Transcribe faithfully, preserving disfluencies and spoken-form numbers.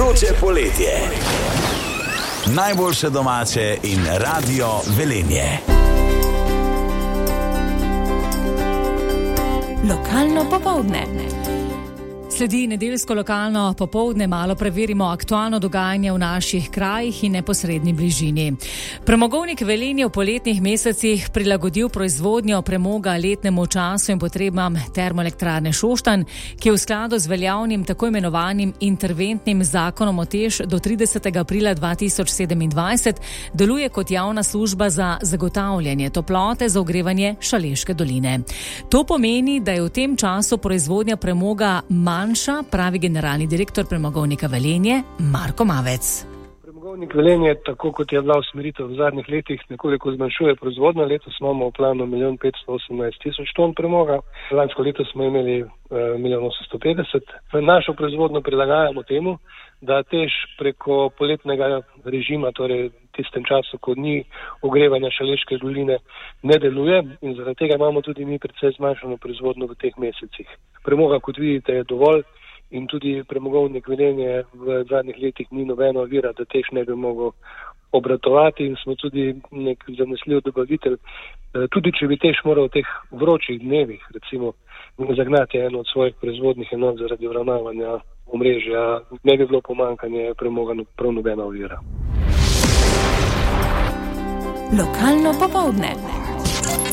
Vroče poletje. Najboljše domače in Radio Velenje. Lokalno popoldne. Sledi nedeljsko lokalno popoldne, malo preverimo aktualno dogajanje v naših krajih in neposredni bližini. Premogovnik Velenje v poletnih mesecih prilagodil proizvodnjo premoga letnemu času in potrebam termoelektrarne Šoštanj, ki je v skladu z veljavnim tako imenovanim interventnim zakonom o TEŠ do tridesetega aprila dva tisoč sedemindvajset deluje kot javna služba za zagotavljanje toplote za ogrevanje Šaleške doline. To pomeni, da je v tem času proizvodnja premoga manj manjša, pravi generalni direktor Premogovnika Velenje Marko Mavec. Premogovnik Velenje, tako kot je bila usmeritev v zadnjih letih, nekoliko zmanjšuje proizvodnjo. Letos imamo v planu milijon petsto osemnajst tisoč ton premoga, lansko leto smo imeli uh, milijon osemsto petdeset. Našo proizvodnjo prilagajamo temu, da tež preko poletnega režima, torej tistem času, ko ni ogrevanja Šaleške doline, ne deluje in zaradi tega imamo tudi mi precej zmanjšano proizvodnjo v teh mesecih. Premoga, kot vidite, je dovolj in tudi premogovnik Velenje v zadnjih letih ni nobena ovira, da tež ne bi mogel obratovati in smo tudi nek zanesljiv dobavitelj. Tudi če bi tež moral v teh vročih dnevih, recimo, zagnati eno od svojih proizvodnih enot zaradi uravnavanja omrežja, ne bi bilo pomanjkanje premoga prav nobena ovira. Lokalno popoldne.